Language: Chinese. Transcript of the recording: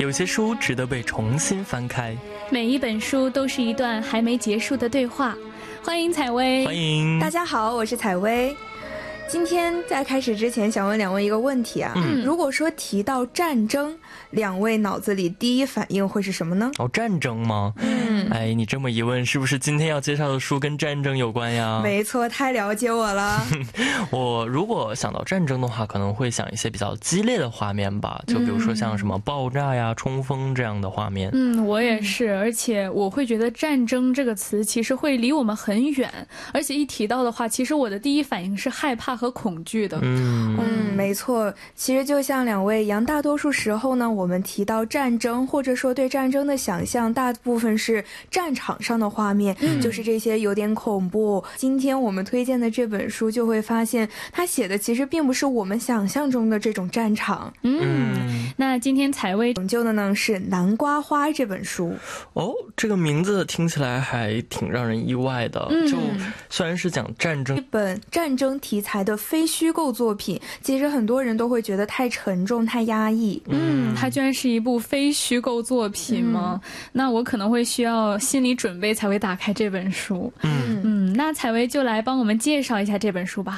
有些书值得被重新翻开， 每一本书都是一段还没结束的对话。欢迎采薇， 欢迎大家好，我是采薇。今天在开始之前想问两位一个问题啊，如果说提到战争，两位脑子里第一反应会是什么呢？ 战争吗？哎，你这么一问，是不是今天要介绍的书跟战争有关呀？ 没错，太了解我了。 我如果想到战争的话，可能会想一些比较激烈的画面吧，就比如说像什么爆炸呀、冲锋这样的画面。 我也是，而且我会觉得战争这个词其实会离我们很远，而且一提到的话，其实我的第一反应是害怕和恐惧的。 没错，其实就像两位一样，大多数时候呢，我们提到战争或者说对战争的想象，大部分是战场上的画面，就是这些有点恐怖。今天我们推荐的这本书就会发现，它写的其实并不是我们想象中的这种战场。 那今天采薇拯救的呢是《南瓜花》这本书。 这个名字听起来还挺让人意外的。就虽然是讲战争， 一本战争题材的非虚构作品，其实很多人都会觉得太沉重、太压抑。 它居然是一部非虚构作品吗？那我可能会需要心理准备才会打开这本书。那采薇就来帮我们介绍一下这本书吧。